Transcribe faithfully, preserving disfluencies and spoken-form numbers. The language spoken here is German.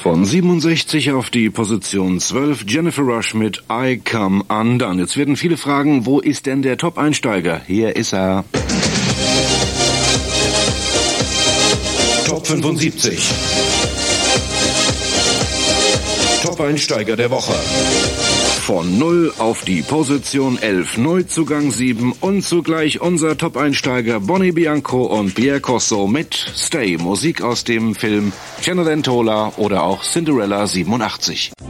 Von siebenundsechzig auf die Position zwölf, Jennifer Rush mit I Come Undone. Jetzt werden viele fragen, wo ist denn der Top-Einsteiger? Hier ist er. Top fünfundsiebzig. Top-Einsteiger der Woche. Von null auf die Position elf, Neuzugang sieben und zugleich unser Top-Einsteiger Bonnie Bianco und Pierre Corso mit Stay, Musik aus dem Film Cenerentola oder auch Cinderella siebenundachtzig.